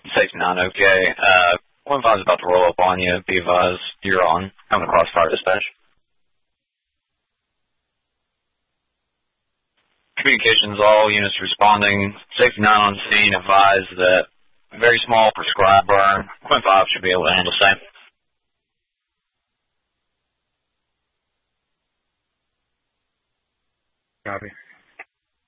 Safety 9, okay. Quint 5's about to roll up on you. Be advised, you're on. Coming across fire dispatch. Communications, all units responding. Safety 9 on scene, advise that very small prescribed burn. Quint 5 should be able to handle the same. Copy.